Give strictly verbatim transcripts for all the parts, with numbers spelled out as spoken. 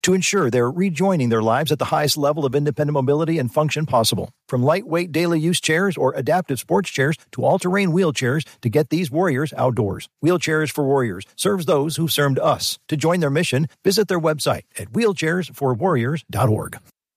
to ensure they're rejoining their lives at the highest level of independent mobility and function possible. From lightweight daily use chairs or adaptive sports chairs to all-terrain wheelchairs to get these warriors outdoors. Wheelchairs for Warriors serves those who served us. To join their mission, visit their website at wheelchairs for warriors dot org.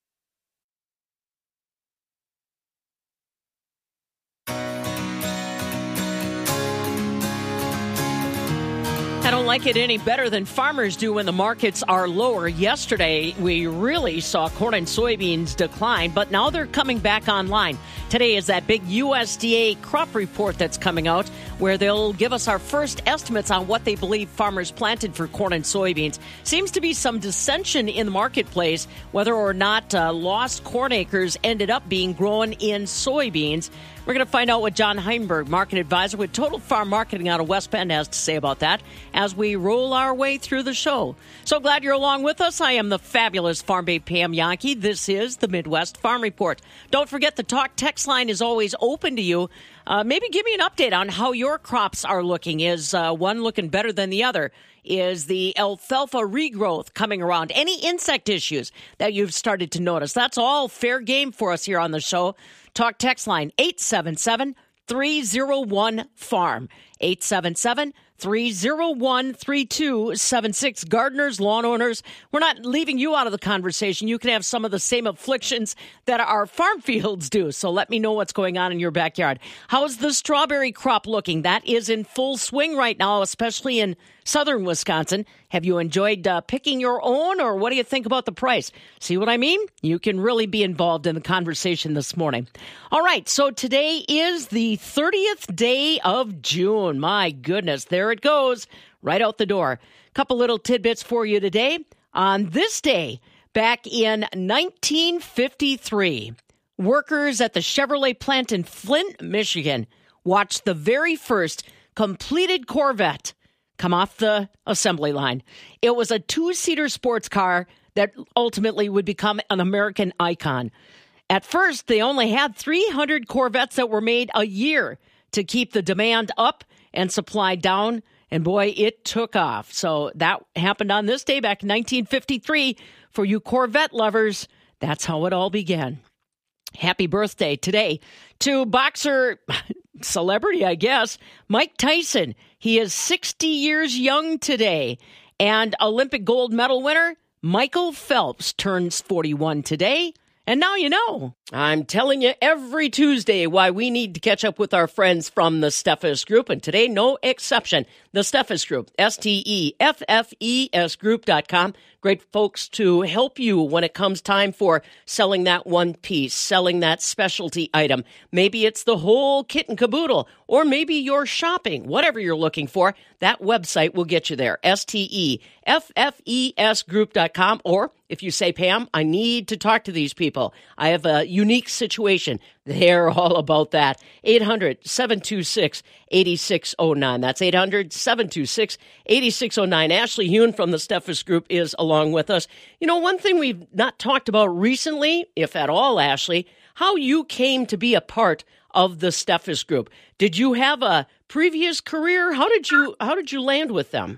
I don't like it any better than farmers do when the markets are lower. Yesterday, we really saw corn and soybeans decline, but now they're coming back online. Today is that big U S D A crop report that's coming out, where they'll give us our first estimates on what they believe farmers planted for corn and soybeans. Seems to be some dissension in the marketplace whether or not uh, lost corn acres ended up being grown in soybeans. We're going to find out what John Heinberg, market advisor with Total Farm Marketing out of West Bend, has to say about that as we roll our way through the show. So glad you're along with us. I am the fabulous Farm Babe Pam Yankee. This is the Midwest Farm Report. Don't forget the Talk text line is always open to you. Uh, maybe give me an update on how your crops are looking. Is uh, one looking better than the other? Is the alfalfa regrowth coming around? Any insect issues that you've started to notice? That's all fair game for us here on the show. Talk text line eight seven seven, three oh one, farm. eight seven seven, three oh one, three two seven six. Gardeners, lawn owners, we're not leaving you out of the conversation. You can have some of the same afflictions that our farm fields do. So let me know what's going on in your backyard. How's the strawberry crop looking? That is in full swing right now, especially in southern Wisconsin. Have you enjoyed uh, picking your own, or what do you think about the price? See what I mean? You can really be involved in the conversation this morning. All right, so today is the thirtieth day of June. My goodness, there it goes, right out the door. Couple little tidbits for you today. On this day, back in nineteen fifty-three, workers at the Chevrolet plant in Flint, Michigan, watched the very first completed Corvette come off the assembly line. It was a two-seater sports car that ultimately would become an American icon. At first, they only had three hundred Corvettes that were made a year to keep the demand up and supply down. And boy, it took off. So that happened on this day back in nineteen fifty-three. For you Corvette lovers, that's how it all began. Happy birthday today to boxer celebrity, I guess, Mike Tyson. He is sixty years young today. And Olympic gold medal winner Michael Phelps turns forty-one today. And now you know. I'm telling you every Tuesday why we need to catch up with our friends from the Steffes Group. And today, no exception. The Steffes Group, S T E F F E S group dot com. Great folks to help you when it comes time for selling that one piece, selling that specialty item. Maybe it's the whole kit and caboodle, or maybe you're shopping. Whatever you're looking for, that website will get you there. S T E F F E S group dot com. Or if you say, Pam, I need to talk to these people. I have a unique situation. They're all about that. eight hundred, seven two six, eight six zero nine. That's eight hundred, seven two six, eight six zero nine. Ashley Hune from the Steffes Group is along with us. You know, one thing we've not talked about recently, if at all, Ashley, how you came to be a part of the Steffes Group. Did you have a previous career? How did you how did you land with them?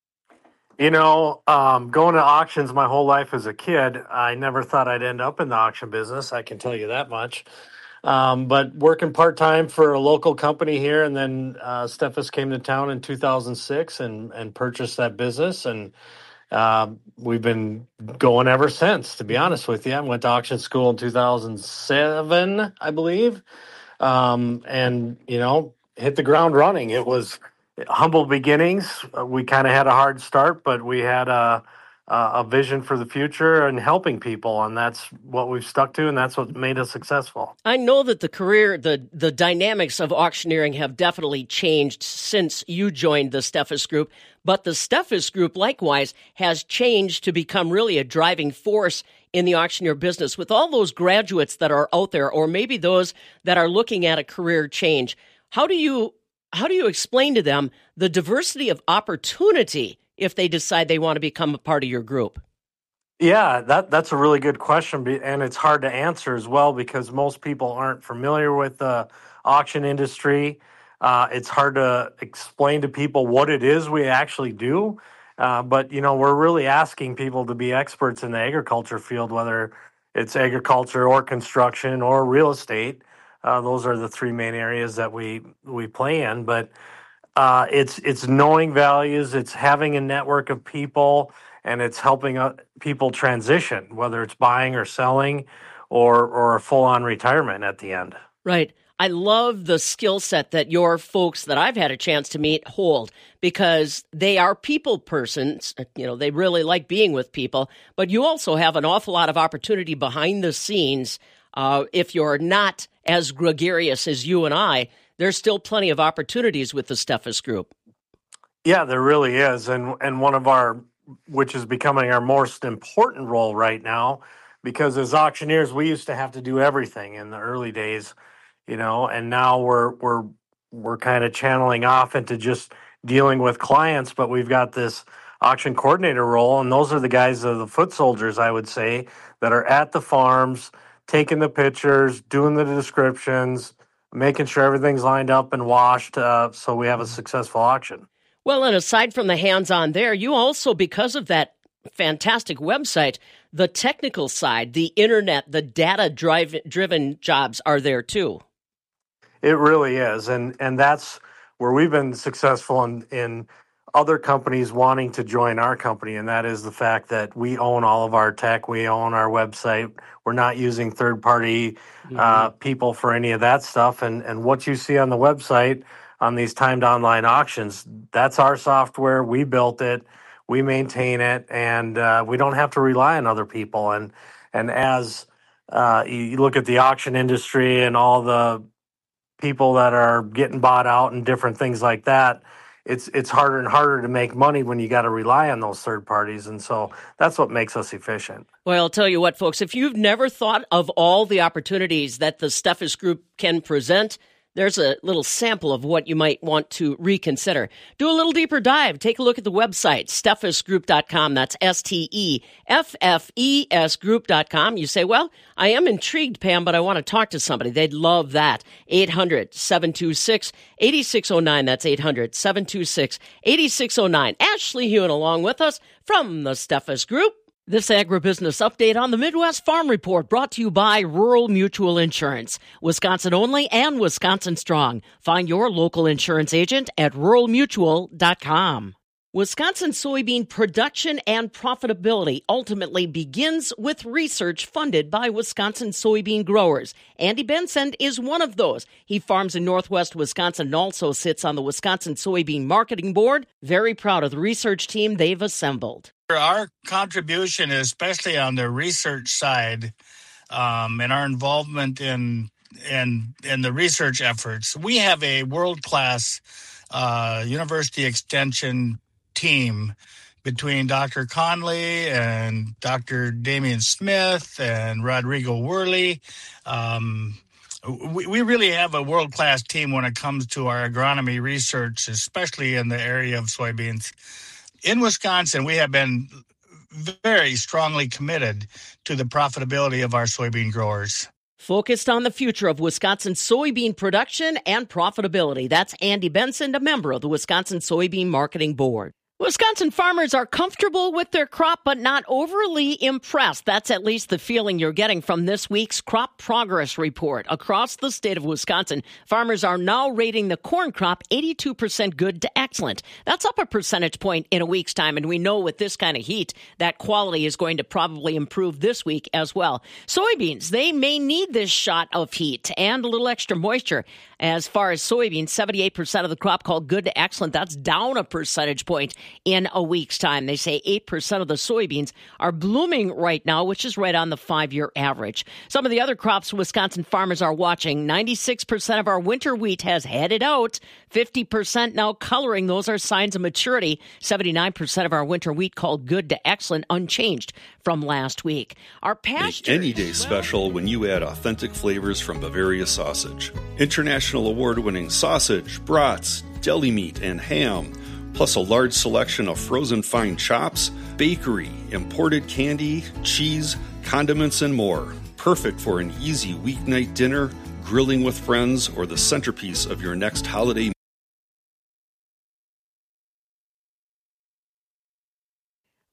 You know, um, going to auctions my whole life as a kid, I never thought I'd end up in the auction business. I can tell you that much. Um, but working part-time for a local company here, and then uh, Steffes came to town in two thousand six and, and purchased that business. And uh, we've been going ever since, to be honest with you. I went to auction school in two thousand seven, I believe. Um, and, you know, hit the ground running. It was humble beginnings. We kind of had a hard start, but we had a, a vision for the future and helping people, and that's what we've stuck to, and that's what made us successful. I know that the career, the the dynamics of auctioneering have definitely changed since you joined the Steffes Group, but the Steffes Group likewise has changed to become really a driving force in the auctioneer business with all those graduates that are out there, or maybe those that are looking at a career change. How do you How do you explain to them the diversity of opportunity if they decide they want to become a part of your group? Yeah, that that's a really good question, and it's hard to answer as well because most people aren't familiar with the auction industry. Uh, it's hard to explain to people what it is we actually do, Uh, but, you know, we're really asking people to be experts in the agriculture field, whether it's agriculture or construction or real estate. Uh, those are the three main areas that we, we play in. But uh, it's it's knowing values, it's having a network of people, and it's helping uh, people transition, whether it's buying or selling or, or a full-on retirement at the end. Right. I love the skill set that your folks that I've had a chance to meet hold, because they are people persons. You know, they really like being with people, but you also have an awful lot of opportunity behind the scenes. Uh, if you're not as gregarious as you and I, there's still plenty of opportunities with the Steffes Group. Yeah, there really is. And, and one of our, which is becoming our most important role right now, because as auctioneers, we used to have to do everything in the early days. You know, and now we're we're we're kind of channeling off into just dealing with clients, but we've got this auction coordinator role, and those are the guys of the foot soldiers, I would say, that are at the farms, taking the pictures, doing the descriptions, making sure everything's lined up and washed, uh, so we have a successful auction. Well, and aside from the hands-on there, you also, because of that fantastic website, the technical side, the internet, the data-driven jobs are there too. It really is, and and that's where we've been successful in, in other companies wanting to join our company, and that is the fact that we own all of our tech, we own our website, we're not using third-party mm-hmm. uh, people for any of that stuff, and, and what you see on the website on these timed online auctions, that's our software, we built it, we maintain it, and uh, we don't have to rely on other people, and, and as uh, you look at the auction industry and all the people that are getting bought out and different things like that, it's it's harder and harder to make money when you got to rely on those third parties. And so that's what makes us efficient. Well, I'll tell you what, folks, if you've never thought of all the opportunities that the Steffes Group can present, there's a little sample of what you might want to reconsider. Do a little deeper dive. Take a look at the website, steffes group dot com. That's S T E F F E S group dot com. You say, well, I am intrigued, Pam, but I want to talk to somebody. They'd love that. eight hundred, seven two six, eight six zero nine. That's eight hundred, seven two six, eight six zero nine. Ashley Hewen along with us from the Steffes Group. This agribusiness update on the Midwest Farm Report brought to you by Rural Mutual Insurance. Wisconsin only and Wisconsin strong. Find your local insurance agent at rural mutual dot com. Wisconsin soybean production and profitability ultimately begins with research funded by Wisconsin soybean growers. Andy Benson is one of those. He farms in northwest Wisconsin and also sits on the Wisconsin Soybean Marketing Board. Very proud of the research team they've assembled. Our contribution, especially on the research side, um, and our involvement in in in the research efforts, we have a world-class uh, university extension team between Doctor Conley and Doctor Damian Smith and Rodrigo Worley. Um, we, we really have a world-class team when it comes to our agronomy research, especially in the area of soybeans. In Wisconsin, we have been very strongly committed to the profitability of our soybean growers. Focused on the future of Wisconsin soybean production and profitability. That's Andy Benson, a member of the Wisconsin Soybean Marketing Board. Wisconsin farmers are comfortable with their crop, but not overly impressed. That's at least the feeling you're getting from this week's Crop Progress Report. Across the state of Wisconsin, farmers are now rating the corn crop eighty-two percent good to excellent. That's up a percentage point in a week's time, and we know with this kind of heat, that quality is going to probably improve this week as well. Soybeans, they may need this shot of heat and a little extra moisture. As far as soybeans, seventy-eight percent of the crop called good to excellent. That's down a percentage point in a week's time. They say eight percent of the soybeans are blooming right now, which is right on the five-year average. Some of the other crops Wisconsin farmers are watching, ninety-six percent of our winter wheat has headed out, fifty percent now coloring. Those are signs of maturity. seventy-nine percent of our winter wheat called good to excellent, unchanged from last week. Our pasture... Make any day special when you add authentic flavors from Bavaria Sausage. International award-winning sausage, brats, deli meat, and ham, plus a large selection of frozen fine chops, bakery, imported candy, cheese, condiments, and more. Perfect for an easy weeknight dinner, grilling with friends, or the centerpiece of your next holiday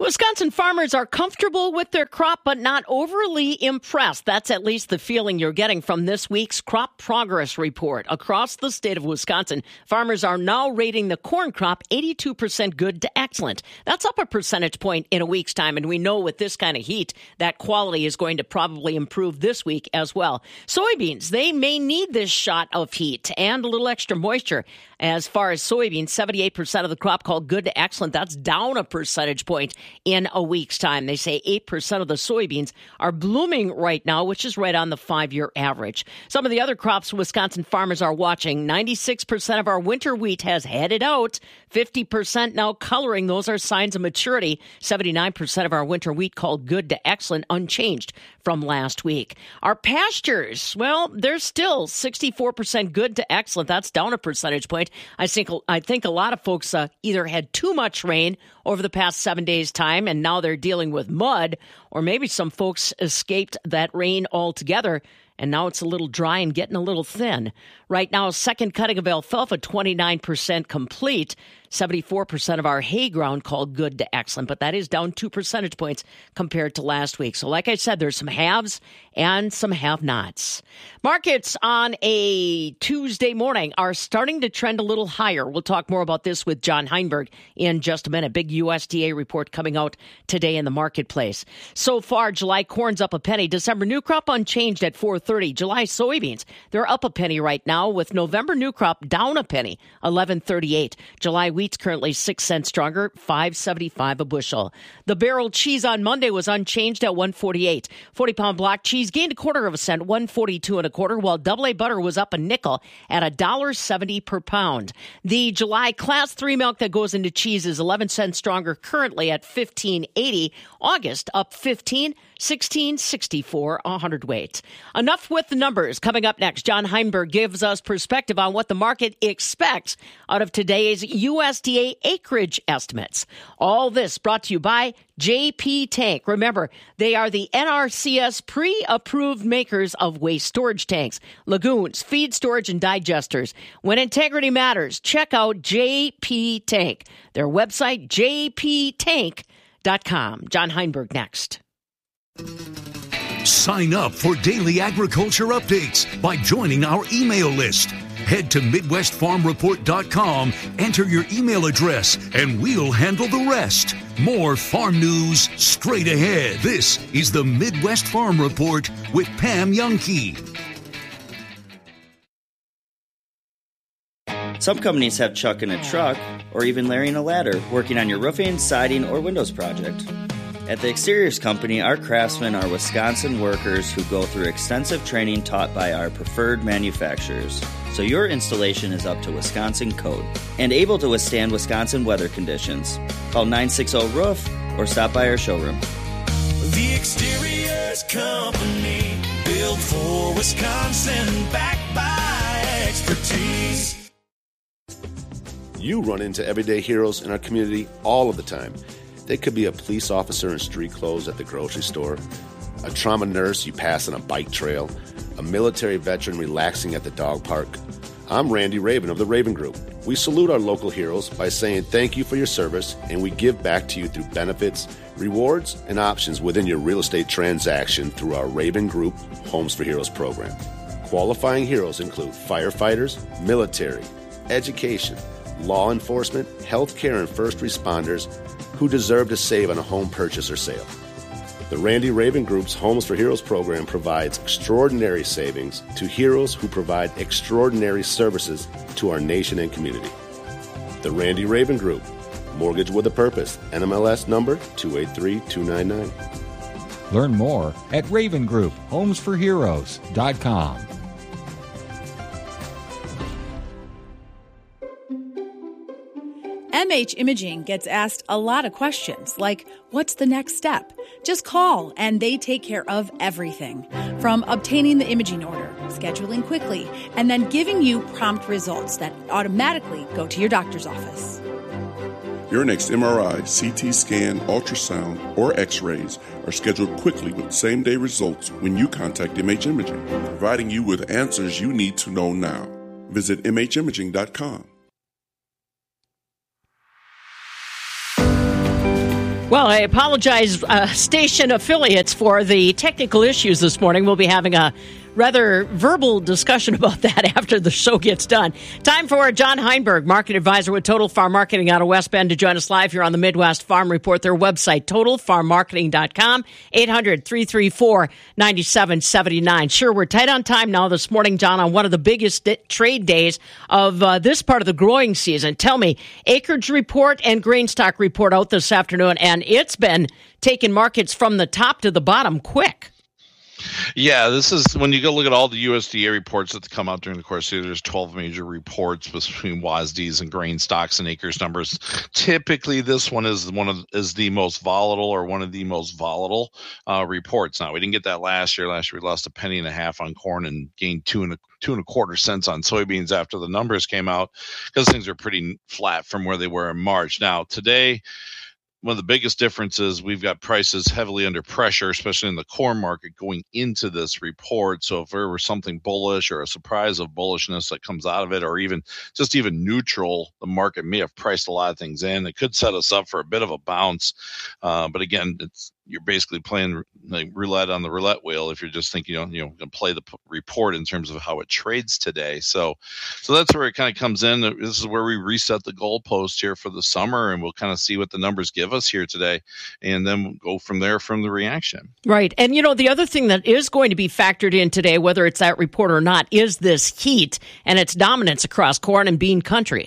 Wisconsin farmers are comfortable with their crop, but not overly impressed. That's at least the feeling you're getting from this week's Crop Progress Report. Across the state of Wisconsin, farmers are now rating the corn crop eighty-two percent good to excellent. That's up a percentage point in a week's time, and we know with this kind of heat, that quality is going to probably improve this week as well. Soybeans, they may need this shot of heat and a little extra moisture. As far as soybeans, seventy-eight percent of the crop called good to excellent. That's down a percentage point in a week's time. They say eight percent of the soybeans are blooming right now, which is right on the five-year average. Some of the other crops Wisconsin farmers are watching, ninety-six percent of our winter wheat has headed out, fifty percent now coloring. Those are signs of maturity. seventy-nine percent of our winter wheat called good to excellent, unchanged from last week. Our pastures, well, they're still sixty-four percent good to excellent. That's down a percentage point. I think I think a lot of folks uh, either had too much rain over the past seven days' time, and now they're dealing with mud, or maybe some folks escaped that rain altogether, and now it's a little dry and getting a little thin. Right now, second cutting of alfalfa, twenty-nine percent complete. seventy-four percent of our hay ground called good to excellent, but that is down two percentage points compared to last week. So like I said, there's some haves and some have-nots. Markets on a Tuesday morning are starting to trend a little higher. We'll talk more about this with John Heinberg in just a minute. Big U S D A report coming out today in the marketplace. So far, July corn's up a penny. December new crop unchanged at four thirty. July soybeans, they're up a penny right now, with November new crop down a penny, eleven thirty-eight. July wheat's currently six cents stronger, five seventy-five a bushel. The barrel cheese on Monday was unchanged at one forty-eight. forty-pound block cheese gained a quarter of a cent, one forty-two and a quarter, while double A butter was up a nickel at one dollar seventy per pound. The July class three milk that goes into cheese is eleven cents stronger, currently at fifteen eighty. August up fifteen, sixteen sixty-four a hundredweight. Enough with the numbers. Coming up next, John Heinberg gives us perspective on what the market expects out of today's U S D A acreage estimates. All this brought to you by J P Tank. Remember, they are the N R C S pre-approved makers of waste storage tanks, lagoons, feed storage, and digesters. When integrity matters, check out J P Tank. Their website, j p tank dot com. John Heinberg next. Sign up for daily agriculture updates by joining our email list. Head to midwest farm report dot com, enter your email address, and we'll handle the rest. More farm news straight ahead. This is the Midwest Farm Report with Pam Youngkey. Some companies have Chuck in a truck, or even Larry in a ladder, working on your roofing, siding, or windows project. At the Exteriors Company, our craftsmen are Wisconsin workers who go through extensive training taught by our preferred manufacturers, so your installation is up to Wisconsin code and able to withstand Wisconsin weather conditions. Call nine six zero roof or stop by our showroom. The Exteriors Company, built for Wisconsin, backed by expertise. You run into everyday heroes in our community all of the time. They could be a police officer in street clothes at the grocery store, a trauma nurse you pass on a bike trail, a military veteran relaxing at the dog park. I'm Randy Raven of the Raven Group. We salute our local heroes by saying thank you for your service, and we give back to you through benefits, rewards, and options within your real estate transaction through our Raven Group Homes for Heroes program. Qualifying heroes include firefighters, military, education, law enforcement, healthcare, and first responders who deserve to save on a home purchase or sale. The Randy Raven Group's Homes for Heroes program provides extraordinary savings to heroes who provide extraordinary services to our nation and community. The Randy Raven Group, Mortgage with a Purpose, N M L S number two eight three two nine nine. Learn more at raven group homes for heroes dot com. M H Imaging gets asked a lot of questions, like, what's the next step? Just call, and they take care of everything. From obtaining the imaging order, scheduling quickly, and then giving you prompt results that automatically go to your doctor's office. Your next M R I, C T scan, ultrasound, or X-rays are scheduled quickly with same-day results when you contact M H Imaging, providing you with answers you need to know now. Visit m h imaging dot com. Well, I apologize, uh, station affiliates, for the technical issues this morning. We'll be having a rather verbal discussion about that after the show gets done. Time for John Heinberg, market advisor with Total Farm Marketing out of West Bend, to join us live here on the Midwest Farm Report. Their website, total farm marketing dot com, eight hundred, three three four, nine seven seven nine. Sure, we're tight on time now this morning, John, on one of the biggest d- trade days of uh, this part of the growing season. Tell me, acreage report and grain stock report out this afternoon, and it's been taking markets from the top to the bottom quick. Yeah, this is when you go look at all the U S D A reports that come out during the course of the year. There's twelve major reports between W A S Ds and grain stocks and acres numbers. Typically, this one is one of is the most volatile or one of the most volatile uh, reports. Now, we didn't get that last year. Last year, we lost a penny and a half on corn and gained two and a two and a quarter cents on soybeans after the numbers came out, because things are pretty flat from where they were in March. Now, today, one of the biggest differences, we've got prices heavily under pressure, especially in the corn market going into this report. So if there were something bullish or a surprise of bullishness that comes out of it, or even just even neutral, the market may have priced a lot of things in. It could set us up for a bit of a bounce. Uh, but again, it's you're basically playing like roulette on the roulette wheel if you're just thinking, you know, you know, going to play the p- report in terms of how it trades today. So, so that's where it kind of comes in. This is where we reset the goalpost here for the summer, and we'll kind of see what the numbers give us here today, and then we'll go from there from the reaction. Right. And, you know, the other thing that is going to be factored in today, whether it's that report or not, is this heat and its dominance across corn and bean country.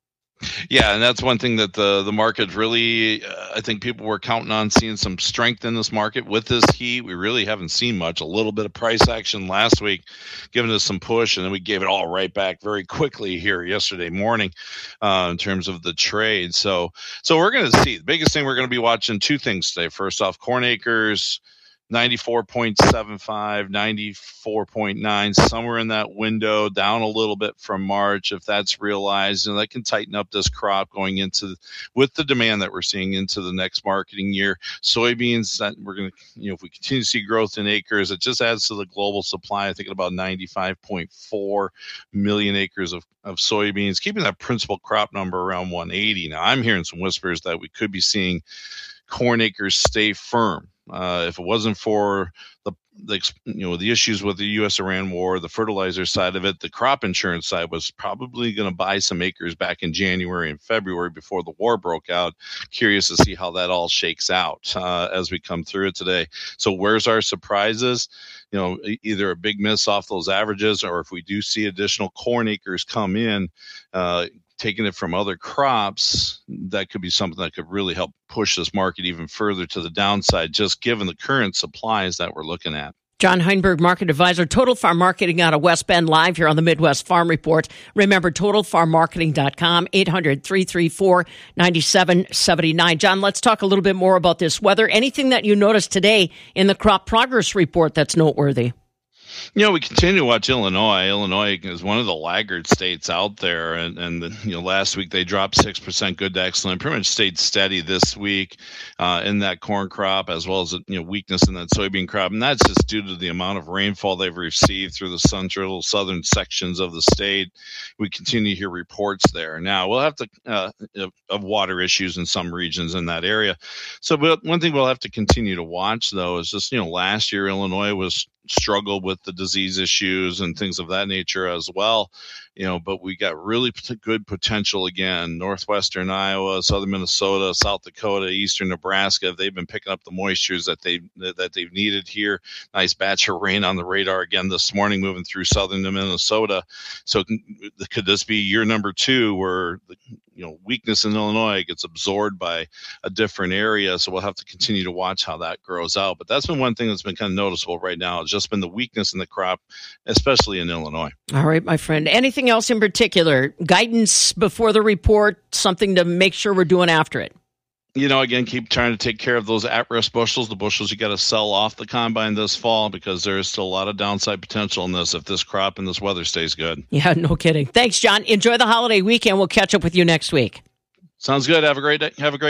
Yeah, and that's one thing that the the market really, uh, I think people were counting on seeing some strength in this market with this heat. We really haven't seen much. A little bit of price action last week, giving us some push, and then we gave it all right back very quickly here yesterday morning uh, in terms of the trade. So, so we're going to see. The biggest thing we're going to be watching, two things today. First off, corn acres, ninety-four point seven five, ninety-four point nine, somewhere in that window, down a little bit from March. If that's realized, and that can tighten up this crop going into, with the demand that we're seeing into the next marketing year. Soybeans, that we're going to, you know, if we continue to see growth in acres, it just adds to the global supply. I think about ninety-five point four million acres of, of soybeans, keeping that principal crop number around one eighty. Now, I'm hearing some whispers that we could be seeing corn acres stay firm. Uh, if it wasn't for the, the, you know, the issues with the U S Iran war, the fertilizer side of it, the crop insurance side was probably going to buy some acres back in January and February before the war broke out. Curious to see how that all shakes out uh, as we come through it today. So where's our surprises? You know, either a big miss off those averages, or if we do see additional corn acres come in, uh, taking it from other crops, that could be something that could really help push this market even further to the downside, just given the current supplies that we're looking at. John Heinberg, market advisor, Total Farm Marketing out of West Bend, live here on the Midwest Farm Report. Remember, total farm marketing dot com, eight hundred, three three four, nine seven seven nine. John, let's talk a little bit more about this weather. Anything that you noticed today in the crop progress report that's noteworthy? You know, we continue to watch Illinois. Illinois is one of the laggard states out there, and, and the, you know, last week they dropped six percent good to excellent, pretty much stayed steady this week uh, in that corn crop, as well as, you know, weakness in that soybean crop, and that's just due to the amount of rainfall they've received through the central southern sections of the state. We continue to hear reports there. Now, we'll have to, uh, of water issues in some regions in that area. So, but one thing we'll have to continue to watch, though, is just, you know, last year Illinois was struggled with the disease issues and things of that nature as well, you know, but we got really good potential again. Northwestern Iowa, southern Minnesota, South Dakota, eastern Nebraska, they've been picking up the moistures that they that they've needed here. Nice batch of rain on the radar again this morning, moving through southern Minnesota. So could this be year number two where the, you know, weakness in Illinois gets absorbed by a different area? So we'll have to continue to watch how that grows out. But that's been one thing that's been kind of noticeable right now. It's just been the weakness in the crop, especially in Illinois. All right, my friend. Anything else in particular? Guidance before the report, something to make sure we're doing after it? You know, again, keep trying to take care of those at-risk bushels, the bushels you got to sell off the combine this fall, because there is still a lot of downside potential in this if this crop and this weather stays good. Yeah, no kidding. Thanks, John. Enjoy the holiday weekend. We'll catch up with you next week. Sounds good. Have a great day. Have a great day.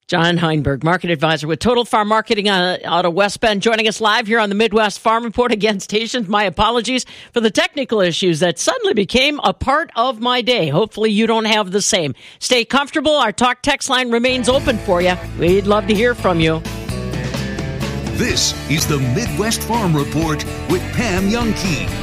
John Heinberg, market advisor with Total Farm Marketing out of West Bend, joining us live here on the Midwest Farm Report. Again, stations, my apologies for the technical issues that suddenly became a part of my day. Hopefully you don't have the same. Stay comfortable. Our talk text line remains open for you. We'd love to hear from you. This is the Midwest Farm Report with Pam Youngkey.